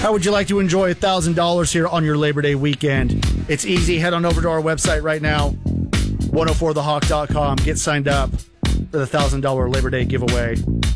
How would you like to enjoy $1,000 here on your Labor Day weekend? It's easy. Head on over to our website right now, 104thehawk.com. Get signed up for the $1,000 Labor Day giveaway.